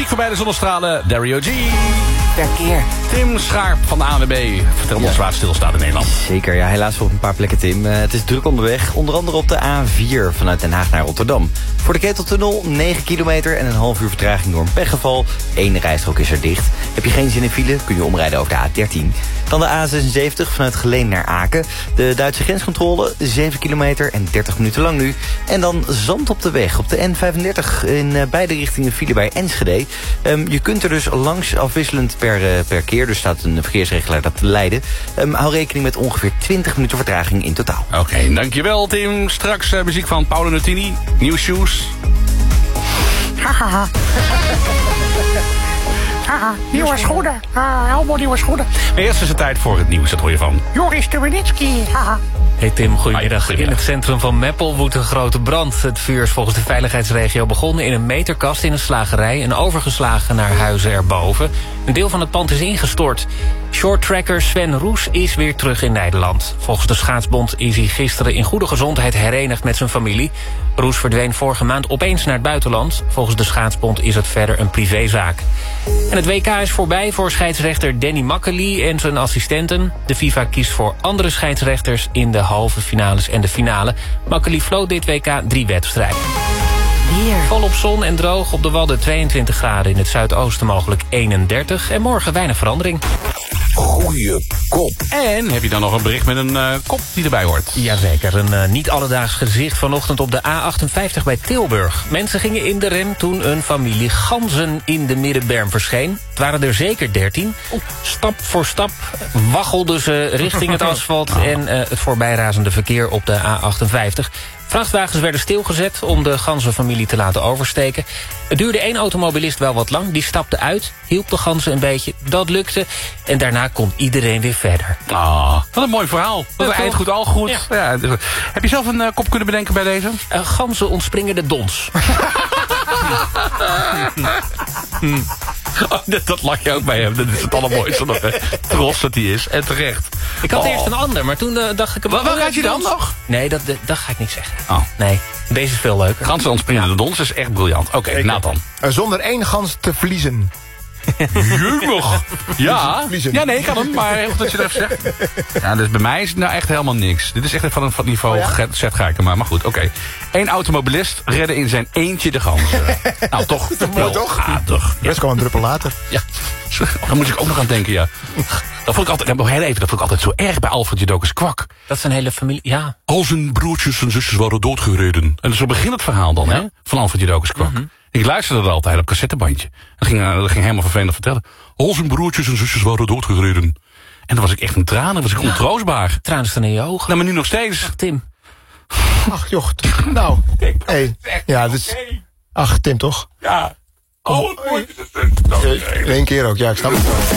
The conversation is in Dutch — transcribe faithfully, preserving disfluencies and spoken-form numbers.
muziek voorbij de zonnestralen. Dario G. Verkeer. Tim Schaap van de A N W B. Vertel ons ja. waar het stilstaat in Nederland. Zeker, ja, helaas op een paar plekken, Tim. Uh, het is druk onderweg, onder andere op de A vier vanuit Den Haag naar Rotterdam. Voor de Keteltunnel negen kilometer en een half uur vertraging door een pechgeval. Eén rijstrook is er dicht. Heb je geen zin in file, kun je omrijden over de A dertien. Dan de A zesenzeventig vanuit Geleen naar Aken. De Duitse grenscontrole, zeven kilometer en dertig minuten lang nu. En dan zand op de weg op de N vijfendertig in uh, beide richtingen file bij Enschede. Um, je kunt er dus langs afwisselend per, uh, per keer. Dus staat een verkeersregelaar dat te leiden. Um, hou rekening met ongeveer twintig minuten vertraging in totaal. Oké, okay, dankjewel Tim. Straks uh, muziek van Paolo Nutini. New Shoes. Haha. Haha, nieuwe schoenen. Ah, allemaal nieuwe schoenen. Eerst is het tijd voor het nieuws, dat hoor je van Joris Stubenitski. Haha. Hey Tim, goedemiddag. Hi, in het centrum van Meppel woedt een grote brand. Het vuur is volgens de veiligheidsregio begonnen in een meterkast in een slagerij en overgeslagen naar huizen erboven. Een deel van het pand is ingestort. Shorttracker Sven Roes is weer terug in Nederland. Volgens de schaatsbond is hij gisteren in goede gezondheid herenigd met zijn familie. Roes verdween vorige maand opeens naar het buitenland. Volgens de schaatsbond is het verder een privézaak. En het W K is voorbij voor scheidsrechter Danny Makkely en zijn assistenten. De FIFA kiest voor andere scheidsrechters in de halve finales en de finale. Makkely floot dit W K drie wedstrijden. Weer. Volop zon en droog, op de Wadden tweeëntwintig graden, in het zuidoosten mogelijk eenendertig. En morgen weinig verandering. Goeie kop. En heb je dan nog een bericht met een uh, kop die erbij hoort? Jazeker, een uh, niet alledaags gezicht vanochtend op de A achtenvijftig bij Tilburg. Mensen gingen in de rem toen een familie ganzen in de middenberm verscheen. Het waren er zeker dertien. Stap voor stap waggelden ze richting het asfalt en uh, het voorbijrazende verkeer op de A achtenvijftig. Vrachtwagens werden stilgezet om de ganzenfamilie te laten oversteken. Het duurde één automobilist wel wat lang. Die stapte uit, hielp de ganzen een beetje. Dat lukte. En daarna kon iedereen weer verder. Ah, wat een mooi verhaal. Dat Ja, eind goed, al goed. Ja. Ja, dus, heb je zelf een uh, kop kunnen bedenken bij deze? Uh, ganzen ontspringen de dons. Oh, dat, dat lag je ook bij hem. Dat is het allermooiste nog. Hè. Trots dat hij is. En terecht. Ik had oh. eerst een ander, maar toen uh, dacht ik... Wat had je dan nog? Nee, dat, dat, dat ga ik niet zeggen. Oh. Nee, deze is veel leuker. Ganzen ontspringen de dons is echt briljant. Oké, okay, Nathan. Uh, zonder één gans te verliezen. Jumig. Ja. Verliezen. Ja, nee, ik kan hem. Maar heel goed dat je dat even zegt. Ja, dus bij mij is het nou echt helemaal niks. Dit is echt van een van het niveau oh, ja? Zet ga ik hem maar. Maar goed, oké. Okay. Eén automobilist redde in zijn eentje de ganzen. Nou, toch. Wel toch? Aardig. Best kwam een druppel later. Ja. Daar moet ik ook nog aan denken, ja. Dat vond ik altijd, nog heel even, dat vond ik altijd zo erg bij Alfred Jodocus Kwak. Dat is een hele familie, ja. Al zijn broertjes en zusjes waren doodgereden. En zo begint het verhaal dan, ja. hè, van Alfred Jodocus Kwak. Mm-hmm. Ik luisterde er altijd op cassettebandje. Dat ging, dat ging helemaal vervelend vertellen. Al zijn broertjes en zusjes waren doodgereden. En dan was ik echt een tranen, was ik ja. ontroostbaar. Tranen staan in je ogen. Nou, maar nu nog steeds. Ach, Tim. Ach, jocht. Nou, hey. Ja, dus. Ach, Tim toch? Ja. Oh, wat mooi is het. Eén keer ook, ja, ik snap het wel.